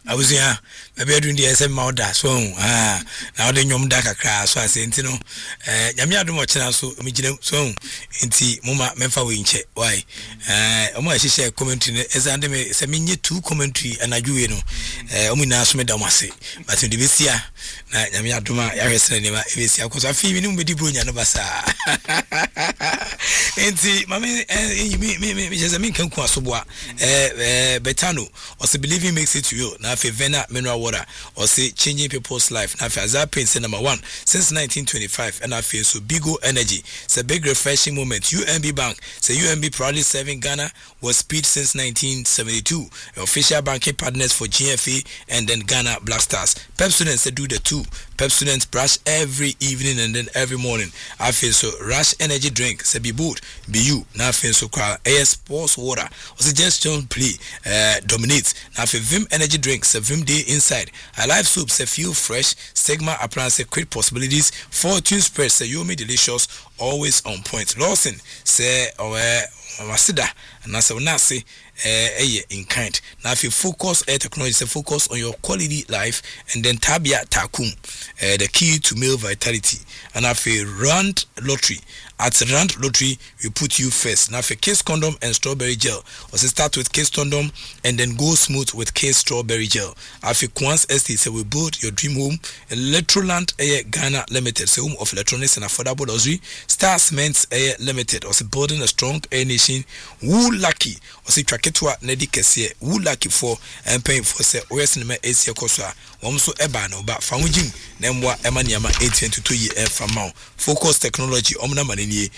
abusua maybe I do the SM Mauda so now the nyom da kakra so ase nti no nyame adom ochena so migine so nti mama memfa we nche why omo a share commentary ne ezande me se menye two commentary anadwe no omo na so me da mase but the besia na nyame adom a ya hwese ne ma besia ko so afi mi no bedi bro nya no basa nti mama me jeza min kan ku asoboa Betano or say believing makes it to you. Now for Vena mineral water or say changing people's life. Now for Azapin say number 1 since 1925 and I feel so Bigo Energy. It's a big refreshing moment. UMB Bank say UMB proudly serving Ghana was speed since 1972. Official banking partners for GFA and then Ghana Black Stars. Pep students they do the two. Pep students brush every evening and then every morning. I feel so Rush energy drink say be boot be you. Now I feel so cry AS Sports water or suggestion play dominates. Now for Vim energy drinks a Vim day inside. A live soup say feel fresh. Sigma appliance great possibilities. Fortune spread say you me delicious always on point. Lawson say Masida and I say nasi in kind. Now if you focus air technology, say focus on your quality life and then Tabia Takum the key to male vitality. And if you Rand Lottery at Rand Lottery we put you first. Now for Case Condom and Strawberry Gel or say start with Case Condom and then go smooth with Case Strawberry Gel. If Quans Estate say we build your dream home. Electroland Ghana Limited say home of electronics and affordable luxury. Star Cements Limited or say building a strong air nation. Woo lucky or say Traketwa Nedi Kese woo lucky for and paying for say West Nima Asia Kosa Wamso Ebano but Famujim Nemwa Emanyama 822 year from Focus Technology Omna Manini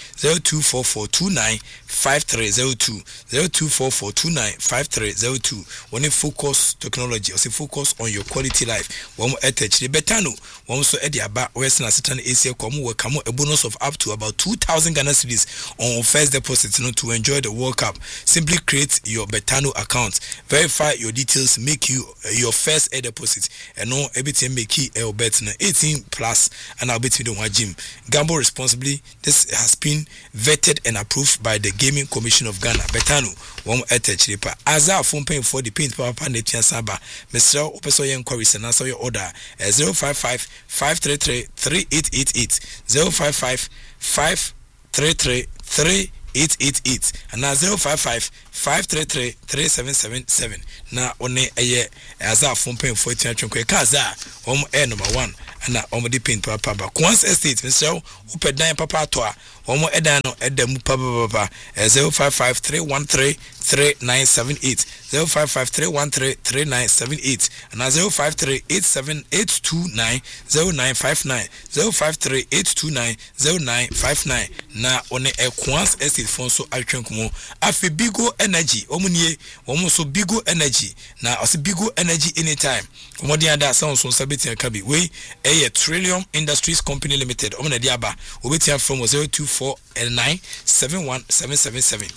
0244295302 0244295302 when you focus technology or say focus on your quality life one attach the Betano one so Ediaba Western Asian Asia come will come a bonus of up to about 2,000 Ghana cedis on first deposit to enjoy the World Cup. Simply create your Betano account, verify your details, make you your first air deposit and no everything make you a bet 18 plus and I'll bet you don't gym. Gamble responsibly. This has been vetted and approved by the Gaming Commission of Ghana. Betano one attach ripa as our phone paying for the paint power panel Saba Mr. Opeso inquiries and answer your order 055-533-3888 055-533-3888 and now 055-533-3777 na one as our phone paying for it kaza number 1 and now the paint papa Quans Estate Mr. Upedine Papa Toa Edano Edemu Papa 055-313-3978 055-313-3978 and 053-87829-0959 053-829-0959 na one Quans Estate phone so I can come afi Bigo Energy omunye so Bigo Energy na also Bigo Energy anytime omodi ada sound so sabeti akabi we Trillium Industries Company Limited omna diaba obetia from 0249717777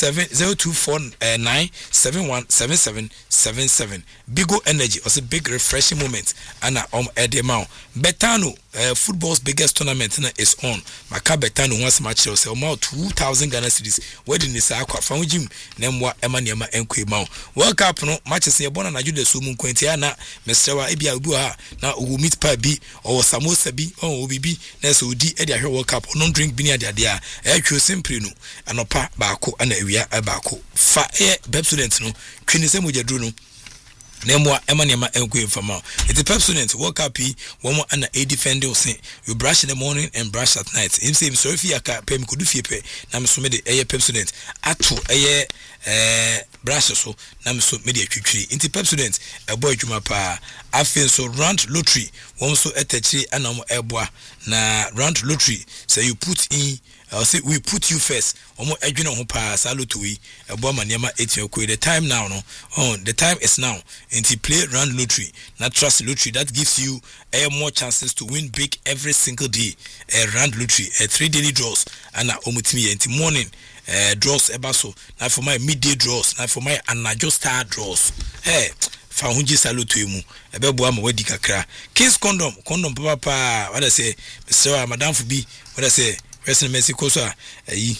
0249717777 Bigo Energy also big refreshing moment and edema Betano football's biggest tournament is on Maka Betano once match so 2,000 Ghana cedis wedding is akwa fa gym nemwa emaniama enkwe ma World Cup no matches ye bona na jude so mu kwentia na mesrewa ebia obu ha na owu meat pie bi or samosa bi or obibi na so odi e dia hwe World Cup no drink bi ni ade ade a twa simply no anopa baako ana awia baako fa Pep student no twinise mojadru no Nemwa Emaniama Enkwe Fama. It's a Pep student, World Cup, one and a defender will say, you brush in the morning and brush at night. Him say, sorry if you pay me could do fepe, Namusumedi, a Pep student, at 2 a brush so, Namusu media quickly. Into Pep student, a boy Jumapa, I feel so round lottery, one so at a tree and Elboa, na round lottery, so you put in. I'll say we put you first. Omo edwina ho pa saluto wi ebo maniama etioku. The time now no. The time is now. And to play round lottery, not trust lottery that gives you more chances to win big every single day. Round lottery, 3 daily draws and omutimi enti morning draws ebaso. Now for my midday draws, now for my anajo star draws. Fa hunji saluto emu ebebo am wedi kakra. Case condom papa what I say Mr. Madam Fubi what I say President Messi Kosa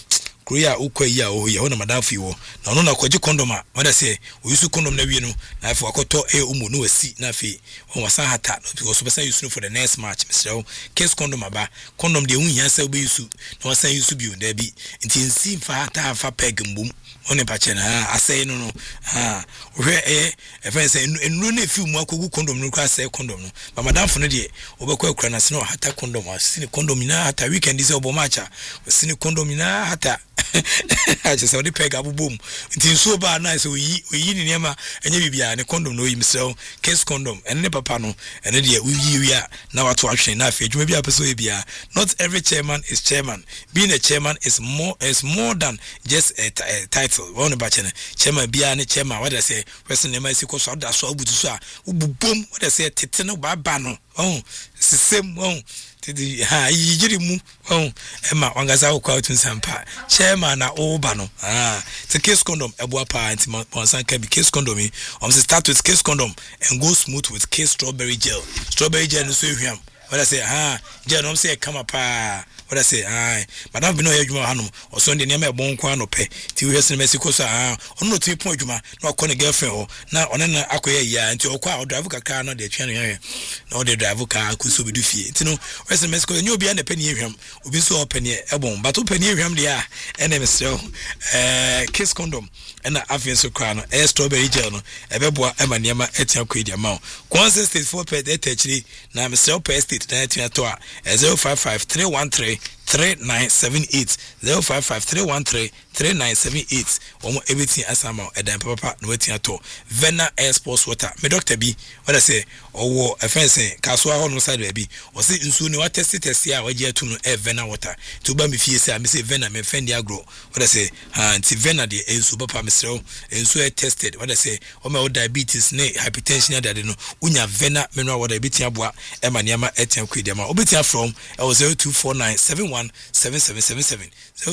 kuya ukwa ya o ye na madam fi wo na no na kwaji condom a wada say we use condom na wie no na afi akoto umu no wasi na afi won wasa hata because person use no for the next match Mr. Case condom aba condom de unhia say obe use na wasa use bi da bi nti nsi fa hata fa peg mbum one pa che na asay no hwe efen say enu na fi mu akogu condom no kwa say condom no ba madam fo no de obekwa akura na se no hata condom asini condom na hata weekend is obo matcha asini condom na hata aje say odi peg abubum nti so ba na say oyi ni niam enye bibia ne condom no yi Mr. Case condom enne papa no enne de wi na wato ahwe na afi adwuma bia peso bia. Not every chairman is chairman. Being a chairman is more than just a title. One ba chairman bia ne chairman what I say person name is so da so abutu so a ububom what I say tete no ba no sisem tidi yiri mu ema wangaza kwa tunsampa chairman na oba no the Case condom eboa pa anti monsan can be Case condom start with Case condom and go smooth with Case strawberry gel no so hwam what I say gel no say come up what I say madam bi no yadwuma hanom oso de niam ebon kwa no pe ti we hwese Mexico so ono timi pon adwuma na okọ girlfriend ho na one na akoye ya nti okọ drive kakra no de twa no hwe na o de drive ka akuso bi du fie nti no hwese Mexico nyo bia na pe ne hwam obi so open e ebon but open e hwam de a ene Mr. Case condom ena afien so kwa no strawberry gel no ebeboa ema niam etia kwa dia ma Consent State 4 pet etachiri na Mr. Per State na etia to a 0553133978 0553133978 omo everything asama edan papa no wetin ato Vena Air Sports Water me doctor bi what I say owo efense kaso ho no side bi o say nsu ni wa test a waje atum no Vena water to ba me fie say me say Vena me fendi agro what I say anti Vena de ensu papa me say ensu tested what I say o me diabetes ne hypertension ade no unya Vena mineral water bitia boa e ma niam etiam kwedi ma obetia from 0249717777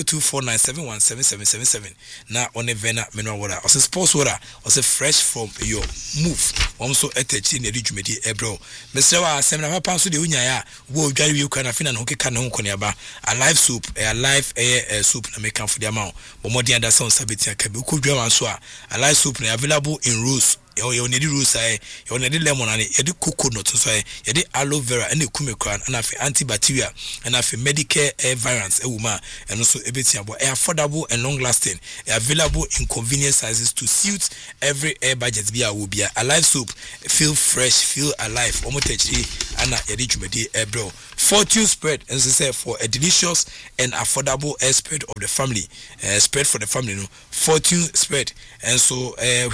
0249717777 na one Vena mineral water o say sports water o say fresh from your move so etachi na ridwumedi ebro Mr. wa semna papa so de unya ya wo dware wi kwa na fina na hokeka na honkone aba alive soup soup na make am for the amount but more than that sound sabetia kabi ko dwa wan so alive soup na available in rows you need rusa you need lemon and you need coconut so you need aloe vera and kumekran and afi antibacterial and afi medical variants ewuma and also ebetia bo affordable and long lasting available in convenient sizes to suit every air budget bia will be alive soup feel fresh feel alive omotechi and yedi jumedi ebro Fortune spread and say for a delicious and affordable spread of the family spread for the family no Fortune spread and so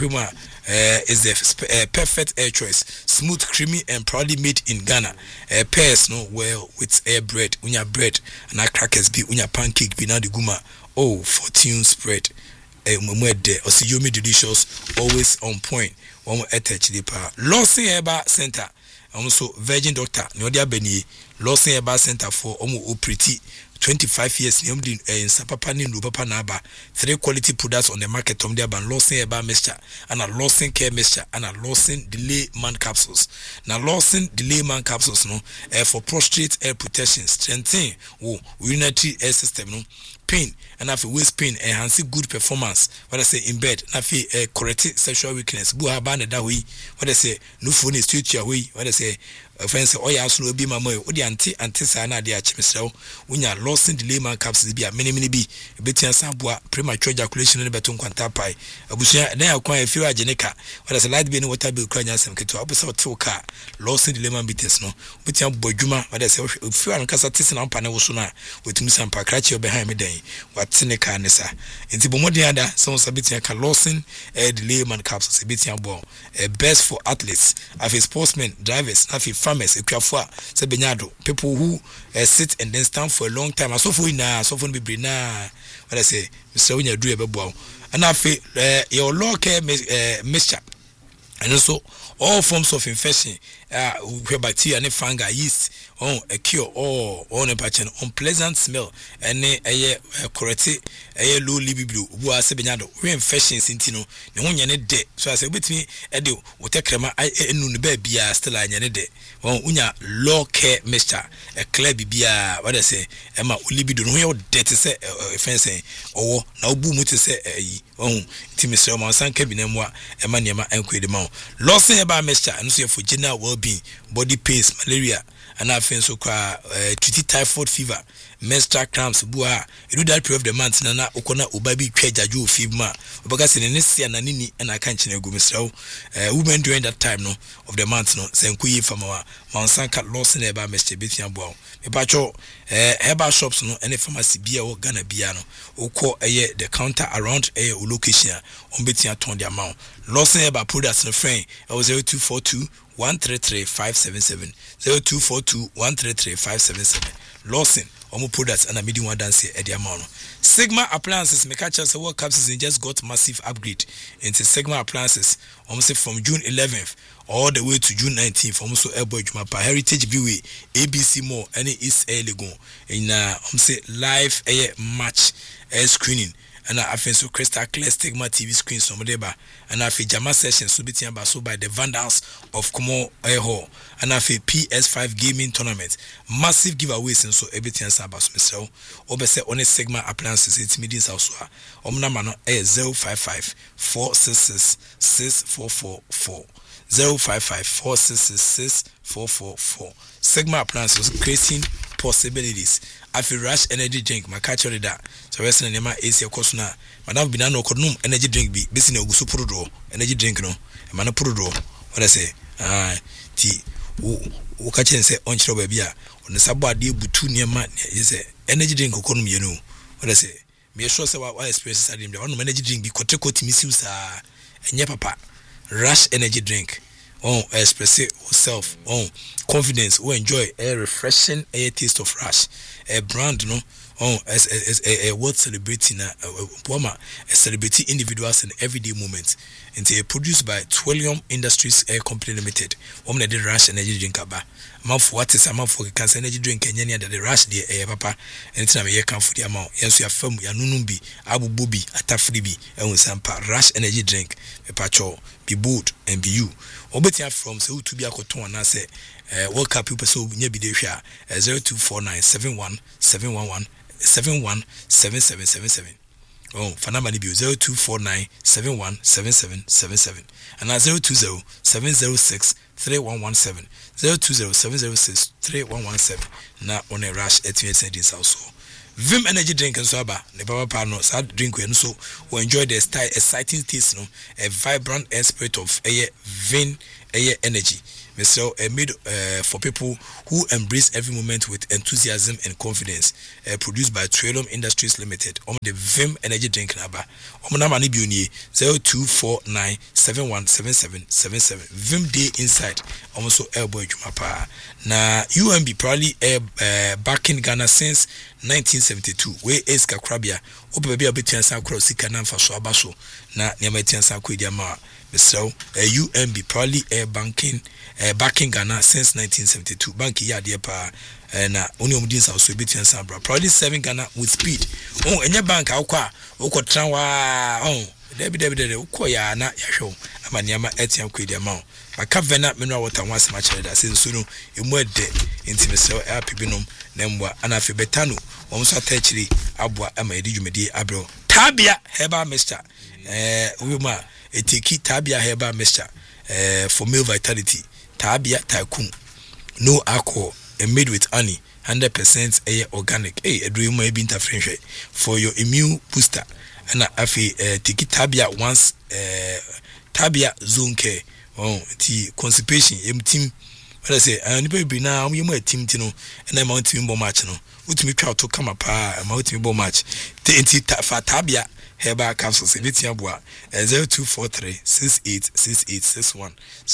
is the perfect air choice, smooth, creamy, and proudly made in Ghana. Pairs no well with air bread, unya bread, and our crackers be unya pancake be na the guma. Oh, Fortune spread. Mwede osiyomi delicious, always on point. One more attach the power. Lawson Herbal Center. Also Virgin Doctor, Nyodia Beni, Lawson Herbal Center for Omo Pretty. 25 years in Sapapa Nindu Papa Naba, 3 quality products on the market from there, and Lawson Herbal Mixture, and a Lawson Care Mixture, and a Lawson Delay Man Capsules. Now, Lawson Delay Man Capsules, no, for prostate air protection, strengthening, urinary air system, no, pain, and after waist pain, enhancing good performance. What I say in bed, after correct sexual weakness, buha bane da way. What I say, no phone is too away. What I say, offense, oh yeah, so be my boy. Odi anti sana dia chimsel. Unya Lawson Delay Man Capsules be a many be. Betian sabua premature ejaculation in the beton quantapai. Abusia then I acquire a few agenica. What I say, light being water bill crying some kito opposite to car. Lawson Delay Man bites no. Betian bojuma. What I say, if you are in Casatis and Ampana Suna with Musan Pacrachi behind me day. What Seneca Nessa. In Tibomodianda, some Sabitia can Lawson Delay Man Capsules, a bitian ball. Best for athletes, of sportsmen, drivers, nafi farmers, equafua, sebenyado, people who sit and then stand for a long time. So for na, so for be na. What I say, Mr. Winya do a bebo. And I feel your law care mixture. And also all forms of infection where bacteria ne fungi yeast a cure on a patch unpleasant smell and a correct a low libido who are sebenado infections intino no one yane de so I say with me edo what crema I no baby still I yane de unya low care mixture a clear bibia what I say Emma libido no dirty say fencing or now boom to say Timisra Monsan Cabinamwa Emma Niama and Quidemon losing about mixture and so for general well-being body pains malaria and I feel so treaty typhoid fever menstrual cramps bua you do that period of the month nana okona obabi kwejaju fever because in this year nanini and I can't chine go Mr. Women during that time no of the month no senkuyi famawa Monsanka loss in about Mr. Bithian Bow me pacho herbal shops no any pharmacy bia or Ghana bia no oko the counter around a location on Bithian ton the amount loss in about products no friend I was 0242 133-577 0242-133-577 Lawson Omo products and a medium one dance at the amount. Sigma appliances make us World Cup season just got massive upgrade into Sigma appliances almost from June 11th all the way to June 19th almost Airboy Jumapa Heritage Viewway ABC Mall and East Air Legon in live air match air screening. And I think so crystal clear Stigma TV screen some deba and I feel Jama session so bit so by the Vandals of Como Air Hall and I feel PS5 gaming tournament massive giveaways and so everything sabas myself obese on a Sigma appliances it's meetings also omna mano 055 466 6444 055 466 6444 Sigma appliances creating possibilities. I feel rush energy drink my catcher that so rest in the AC cosna madam binano kodum energy drink be busy no gusu prodro energy drink no e man prodro what I say ti wo ka chen say on chiro ba bia on sabo ade butu niema say energy drink kodum ye no what I say me sure say what experience ade me on energy drink be koteko timisi sa enye papa rush energy drink express yourself confidence enjoy a refreshing taste of rush a brand no as a world celebrating a celebrity individuals in everyday moments and they produced by Twillium Industries Air Company Limited the rush energy drink aba amount what is amount for cancer energy drink and any the rush the papa and time you can for the amount yes you firm ya nunumbi abu bobi atafribi and sampa rush energy drink me pacho be bold and be you obetia from so to be akoton na say World Cup people so nya bi de hwa 02497111717777 fanama ni bi 0249717777 and 0207063117 0207063117 na on a rush at this also Vim energy drink and so aba ne papa pa no sa drink we no so we enjoy the style exciting taste no a vibrant air spirit of air vein air energy so made for people who embrace every moment with enthusiasm and confidence produced by Twillium Industries Limited the Vim energy drink number number ni bi oni 0249717777 Vim day inside also Airboy Jumapa na UMB probably back in Ghana since 1972 where is Kakrabia obebi abetia san cross sika na mfa so abaso na niamatia san kwedi ama so UMB probably backing Ghana since 1972 bank ya de pa na oni omudin sa so betia san bra probably serving Ghana with speed enye bank akwa okotran wa debi ukọ ya na yahwe ama niama etiam kwedi ama maka vena mineral water once ma chere da senso no emu ede intimese apibinom na mbwa ana afi betano wonso atachiri aboa ama edi dwumedi abro tabia herbal mixture we ma etiki tabia herbal mixture for male vitality tabia tycoon no alcohol and made with honey 100% organic edru ma bi interference for your immune booster ana afi tiki tabia once tabia zone care ti constipation team what I say nipa bi na am team ti no na ma team bo match no utimi twa to kama pa ma utimi bo match ti fa tabia herbal capsules ebitia boa 0243686861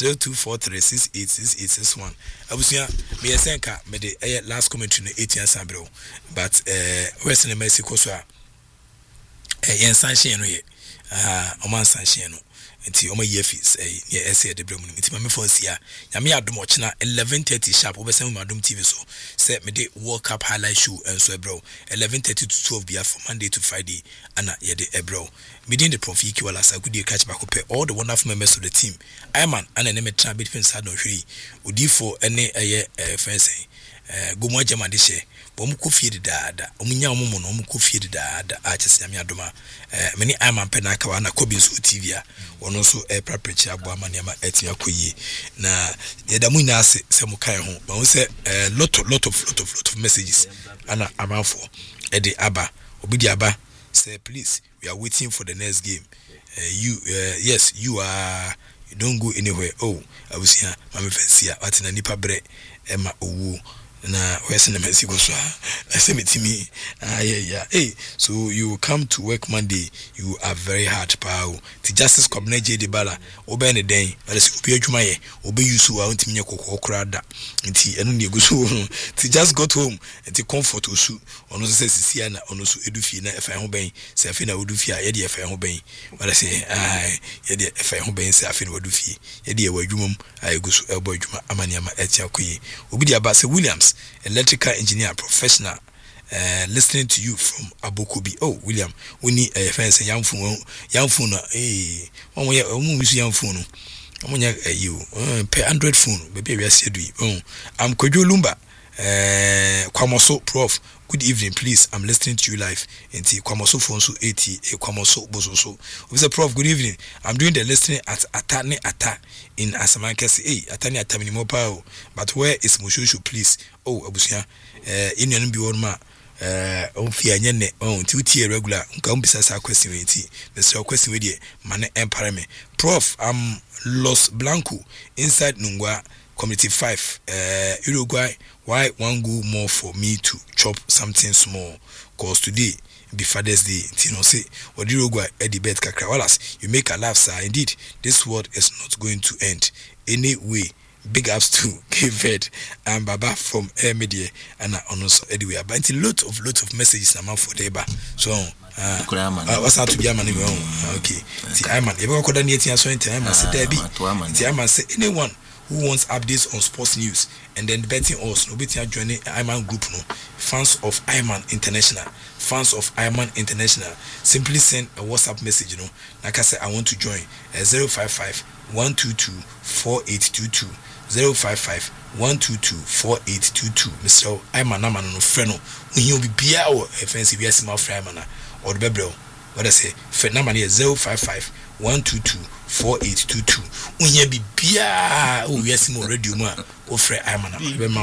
0243686861 abusia me yesenka me de last commentary no 18 sambro but western Mexico so yen sanction no ye oman sanction no nti o ma ye fees ye ese de bremu nti ma me phone sia nyame adom ochina 11:30 sharp obesem ma adom TV so say me de World Cup highlight show enso ebro 11:30 to 12 bia from Monday to Friday ana ye de ebro within the Profiki wala sa good catch back up all the wonderful members of the team Iman ana ne metra bit fen sa no hwiri odifo ene eye fence gomo agema de hye bom ko fie de daada omunya omumo no omuko fie de daada a kyese nyame adoma meni Iman pena ka wana kobi so TV a wono so preparation abo amaniama atia koyi na yeda mu ina se mukan ho ba wo se lot of messages ana amanfo ede aba obidi aba say please we are waiting for the next game yes you don't go anywhere abusia mama fancy ati na nipa bre ema owu na wese na Mexico so asemitimi yeah so you come to work Monday you are very hard pao the Justice Cabinet JD Bala obe ne den ale se obi adwuma ye obe yusu a ontimi nye kokokora da nti eno ne egusu ti just got home nti comfort osu ono se sisia na ono so edufie na efa ho ben se afi na odufie a ye de efa ho ben wala se ye de efa ho ben se afi na odufie ye de ewadwumam a egusu ebo adwuma amaniama etia koyi obi di aba se Williams electrical engineer professional listening to you from Abokobi. William we need fence young phone na omo ye omo use young phone omo nya you per Android phone baby we say do I'm Kojo Lumba Kwamoso Prof. Good evening, please. I'm listening to you live. Enti Kwamoso phone so 80 Kwamoso bososo. Officer Prof. Good evening. I'm doing the listening at Atane Ata in Asamankesi. Atane Ata minimo pa. But where is Mushushu, please? Abusia. In your be ma. Fia nyene. Ti regular. Nka umbisa sa question we ti. Mr. question we die. Mane empire me. Prof. I'm Los Blanco inside Nungwa. Community 5, Uruguay, why one go more for me to chop something small? Cause today be Father's Day. Tino say, what Uruguay, Eddie Bet Kakrawalas, you make a laugh, sir. Indeed, this world is not going to end. Anyway, big ups to K-Ved and Baba from Air Media and also Eddie. But a lot of messages I'm for Deba. So, what's out to be a man? Okay, see, I'm an ever could any so time. I said, Debbie, I say anyone who wants updates on sports news and then betting us no betting joining Iman group no fans of Iman International simply send a WhatsApp message like I said I want to join 055 122 4822 055 122 4822 Mr. Iman Naman no friend when you be bia or offensive yes my friend or the bebro what I say friend number is 055 122 4822 unye bibia yes mo radio ma o frɛ Imana be ma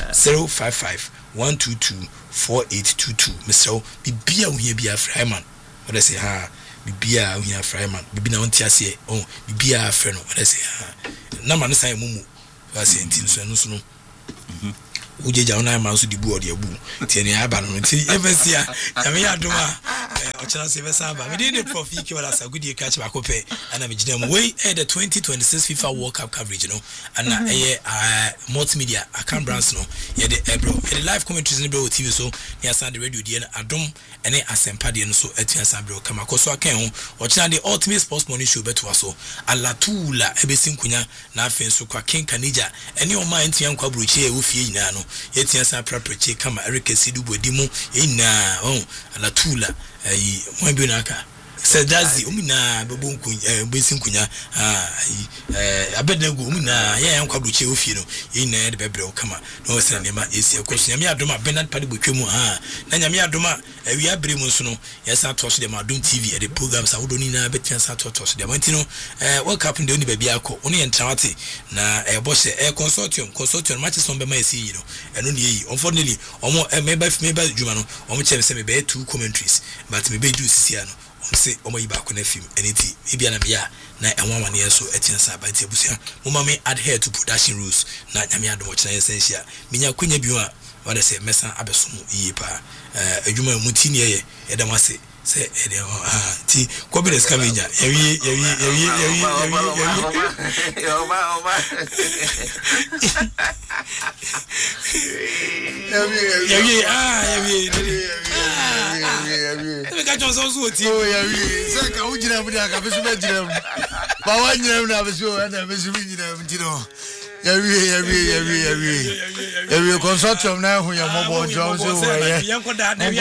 055 122 4822 Mr. bibia unye bia frɛ Imana what I say bibia unye frɛ Imana bibi na onti ase bibia frɛ no what I say na ma no sai mumu what I say ntin so no ujeja ona Imana so dibu ode abu tiene aba no nti ebesia nyame adoma ochana se besa aba me dey Prof Iki wala sa good catch back up and I'm gina way the 2026 FIFA World Cup coverage and multimedia account brands no ye the live commentaries in bro TV so near Sunday radio dey adom ene asempa dey no so atua Sunday kama koso akan ho ochana the ultimate sports morning show beto so alatula ebesin kunya na afen so kwa King Kanija ene o ma ntia nkwa brochi e wo fie nyina no yetia sa preparation kama Eric Sidu bodimu ina alatula mo bi na aka se dazi umina bebonku besin kunya abedagu umina ya nkwa brochi wo fie no ina de bebre kama no se na nema esi akoso nyame adoma Bernard Padi botwemu na nyame adoma awia bremu nso no yesa toso de Madum TV e de programs awodo ni na betia sa toso de mantino World Cup de oni bia akọ oni entrawate na bose consortium matches on be ma esi yi no eno ne yi unfortunately omo member djuma no omo chem se me be two commentaries but me be do sisia no say omo yi ba ko na film anything e bia na bia na enwa ne so etiensa ba ntia busia mama me adhere to production rules na nyame adom kina essential minya kwanya bi a wada say mesa abesomo yi pa adwuma muti ne ye edam ase say ti koberes kamenya yawi But one year na be so and be so you know. Every consortium now who your mobile jobs over. Yanko da na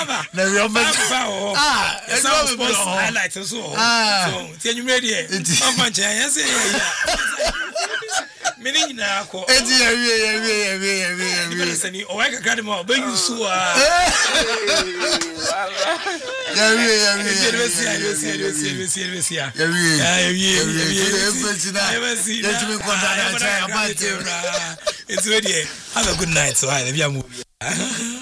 it's all sports highlights and so. So, tell you ready. I'm punching. I say, meaning now, oh, I can cut him out, but you so it's ready. Have a good night. So I have